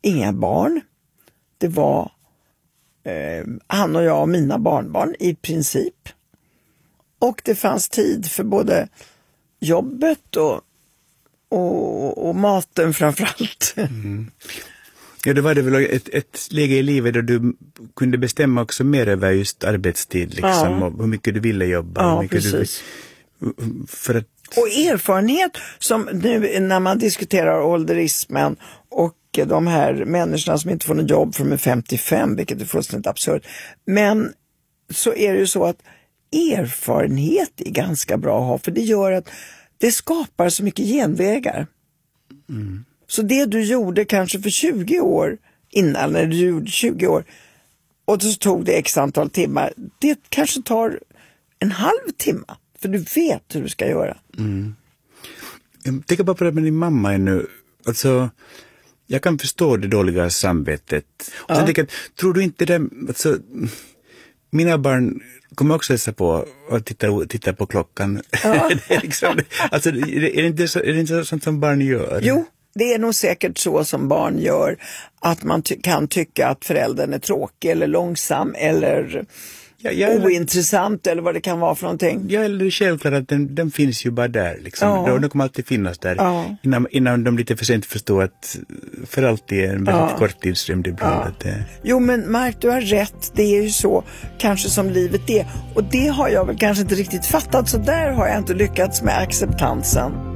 inga barn. Det var han och jag och mina barnbarn i princip. Och det fanns tid för både jobbet och maten framförallt. Mm. Ja, det var det väl ett läge i livet där du kunde bestämma också mer över just arbetstid liksom, och hur mycket du ville jobba. Ja, hur mycket precis. För att... Och erfarenhet som nu när man diskuterar ålderismen och de här människorna som inte får något jobb för de är 55, vilket är fullständigt absurt. Men så är det ju så att erfarenhet är ganska bra att ha, för det gör att det skapar så mycket genvägar. Mm. Så det du gjorde kanske för 20 år innan, när du gjorde 20 år och så tog det x antal timmar, det kanske tar en halv timme, för du vet hur du ska göra. Mm. Jag tänker bara på det med din mamma ännu. Alltså, jag kan förstå det dåliga samvetet. Och sen tänker jag, tror du inte det, alltså, mina barn kommer också hälsa på och titta på klockan. Ja. Det är liksom, alltså, är det inte sånt som barn gör? Jo, det är nog säkert så som barn gör, att man kan tycka att föräldern är tråkig eller långsam eller ointressant eller vad det kan vara för någonting. Ja, eller det är självklart att den finns ju bara där. Liksom. Den kommer alltid finnas där. Ja. Innan de lite för sent förstår att för alltid är en väldigt kort tidsrymd ibland. Ja. Jo, men Mark, du har rätt. Det är ju så kanske som livet är. Och det har jag väl kanske inte riktigt fattat, så där har jag inte lyckats med acceptansen.